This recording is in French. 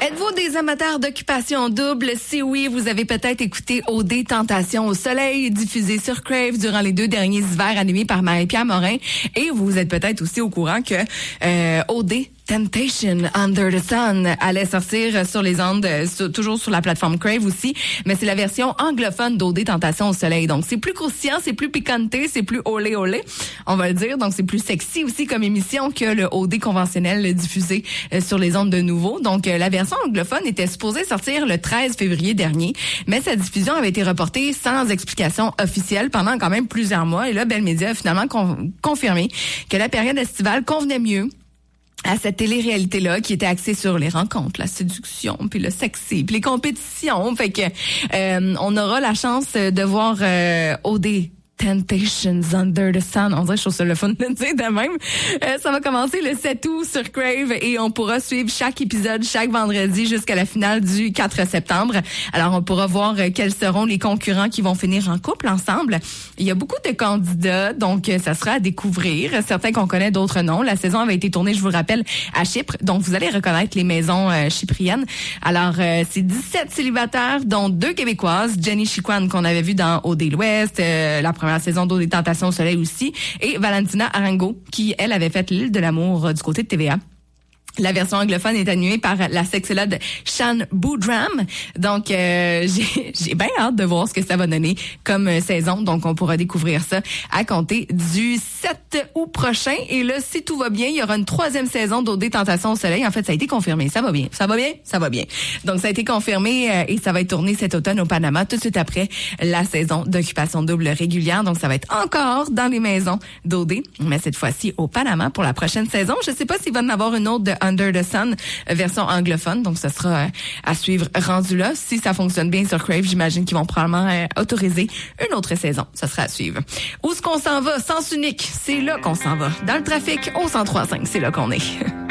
Êtes-vous des amateurs d'occupation double? Si oui, vous avez peut-être écouté OD Tentation au soleil, diffusé sur Crave durant les 2 derniers hivers, animé par Marie-Pierre Morin. Et vous êtes peut-être aussi au courant que OD Temptation Under the Sun allait sortir sur les ondes, toujours sur la plateforme Crave aussi, mais c'est la version anglophone d'OD Tentation au soleil. Donc c'est plus croustillant, c'est plus piquanté, c'est plus olé olé, on va le dire. Donc c'est plus sexy aussi comme émission que le OD conventionnel diffusé sur les ondes de nouveau. Donc la version anglophone était supposée sortir le 13 février dernier, mais sa diffusion avait été reportée sans explication officielle pendant quand même plusieurs mois. Et là, Bell Media a finalement confirmé que la période estivale convenait mieux à cette télé-réalité-là qui était axée sur les rencontres, la séduction, puis le sexy, puis les compétitions. Fait que on aura la chance de voir OD Temptations Under the Sun. On dirait que je trouve ça le fun de dire de même. Ça va commencer le 7 août sur Crave et on pourra suivre chaque épisode chaque vendredi jusqu'à la finale du 4 septembre. Alors, on pourra voir quels seront les concurrents qui vont finir en couple ensemble. Il y a beaucoup de candidats, donc ça sera à découvrir. Certains qu'on connaît, d'autres non. La saison avait été tournée, je vous le rappelle, à Chypre. Donc, vous allez reconnaître les maisons chypriennes. Alors, c'est 17 célibataires, dont 2 Québécoises. Jenny Chiquan, qu'on avait vu dans OD l'Ouest, la première saison d'Eau des Tentations au soleil aussi, et Valentina Arango, qui, elle, avait fait l'île de l'amour du côté de TVA. La version anglophone est animée par la sexologue Shan Boodram. Donc, j'ai bien hâte de voir ce que ça va donner comme saison. Donc, on pourra découvrir ça à compter du 7 août prochain. Et là, si tout va bien, il y aura une 3e saison d'OD Tentation au soleil. En fait, ça a été confirmé. Ça va bien. Ça va bien? Ça va bien. Donc, ça a été confirmé et ça va être tourné cet automne au Panama, tout de suite après la saison d'occupation double régulière. Donc, ça va être encore dans les maisons d'OD, mais cette fois-ci au Panama pour la prochaine saison. Je sais pas s'il va en avoir une autre de Under the Sun, version anglophone. Donc, ce sera à suivre rendu là. Si ça fonctionne bien sur Crave, j'imagine qu'ils vont probablement autoriser une autre saison. Ça sera à suivre. Où est-ce qu'on s'en va? Sens unique. C'est là qu'on s'en va. Dans le trafic, au 103.5. C'est là qu'on est.